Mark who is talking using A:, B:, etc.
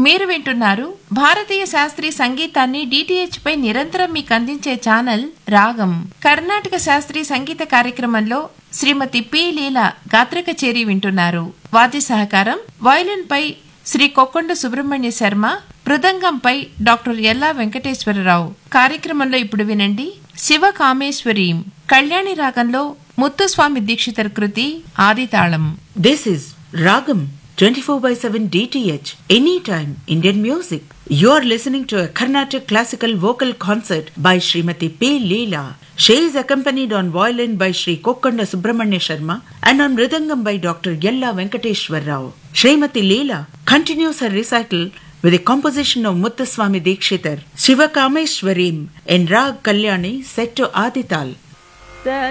A: మీరు వింటున్నారు భారతీయ శాస్త్రీయ సంగీతాన్ని డిటిహెచ్ పై నిరంతరం మీకు అందించే ఛానల్ రాగం. కర్ణాటక శాస్త్రీయ సంగీత కార్యక్రమంలో శ్రీమతి పి లీలా గాత్ర కచేరీ వింటున్నారు. వాద్య సహకారం వయలిన్ పై శ్రీ కొక్కొండ సుబ్రహ్మణ్య శర్మ, మృదంగంపై డాక్టర్ ఎల్లా వెంకటేశ్వరరావు. కార్యక్రమంలో ఇప్పుడు వినండి శివ కామేశ్వరీం. కళ్యాణి రాగంలో ముత్తుస్వామి దీక్షితర్ కృతి ఆదితాళం.
B: This is Ragam 24/7 DTH, anytime Indian music. You are listening to a Carnatic classical vocal concert by Srimati P. Leela. She is accompanied on violin by Sri Kokkonda Subramanya Sharma and on mridangam by Dr. Yella Venkateshwar Rao. Srimati Leela continues her recital with a composition of Muthuswami Dikshitar, Shiva Kameshwarim in Rag Kalyani set to Adital.